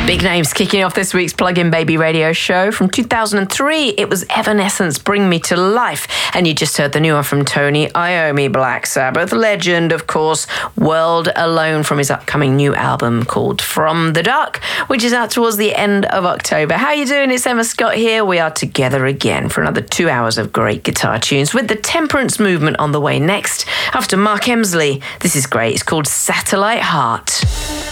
Big names kicking off this week's Plug-in Baby radio show. From 2003, it was Evanescence, Bring Me to Life. And you just heard the new one from Tony Iommi, Black Sabbath legend, of course, World Alone, from his upcoming new album called From the Dark, which is out towards the end of October. How you doing? It's Emma Scott here. We are together again for another 2 hours of great guitar tunes with the Temperance Movement on the way next. After Mark Emsley, this is great. It's called Satellite Heart.